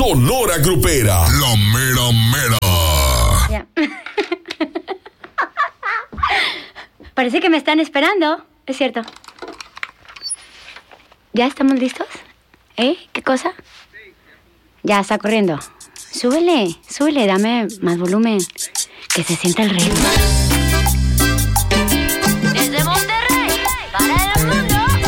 Sonora Grupera. La mera mera. Ya. Parece que me están esperando. Es cierto. ¿Ya estamos listos? ¿Qué cosa? Ya está corriendo. Súbele, dame más volumen. Que se sienta el ritmo. Desde Monterrey, para el